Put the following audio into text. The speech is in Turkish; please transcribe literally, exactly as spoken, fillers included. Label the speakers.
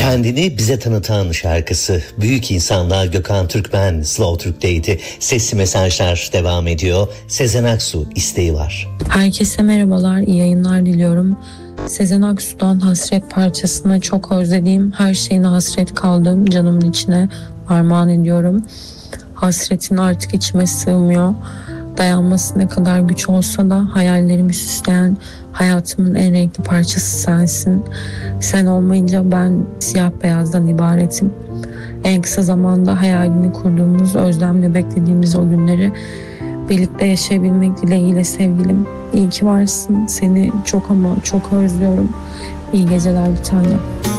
Speaker 1: Kendini bize tanıtan şarkısı. Büyük insanlar Gökhan Türkmen Slow Türk'teydi. Sesli mesajlar devam ediyor. Sezen Aksu isteği var.
Speaker 2: Herkese merhabalar, iyi yayınlar diliyorum. Sezen Aksu'dan Hasret parçasına çok özlediğim, her şeyine hasret kaldığım canımın içine armağan ediyorum. Hasretin artık içime sığmıyor. Dayanması ne kadar güç olsa da hayallerimi süsleyen hayatımın en renkli parçası sensin. Sen olmayınca ben siyah beyazdan ibaretim. En kısa zamanda hayalini kurduğumuz, özlemle beklediğimiz o günleri birlikte yaşayabilmek dileğiyle sevgilim. İyi ki varsın. Seni çok ama çok özlüyorum. İyi geceler bir tanem.